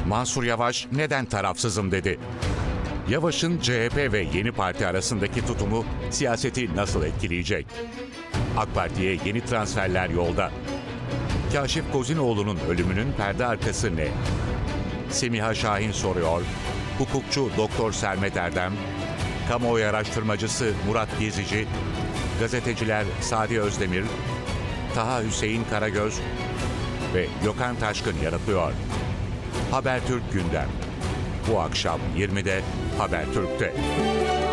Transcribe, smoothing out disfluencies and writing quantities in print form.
Mansur Yavaş neden tarafsızım dedi. Yavaş'ın CHP ve Yeni Parti arasındaki tutumu siyaseti nasıl etkileyecek? AK Parti'ye yeni transferler yolda. Kaşif Kozinoğlu'nun ölümünün perde arkası ne? Semiha Şahin soruyor. Hukukçu Doktor Sermet Erdem, kamuoyu araştırmacısı Murat Gezici, gazeteciler Sadi Özdemir, Taha Hüseyin Karagöz ve Gökhan Taşkın yanıtlıyor. Habertürk gündem. Bu akşam 20'de Habertürk'te.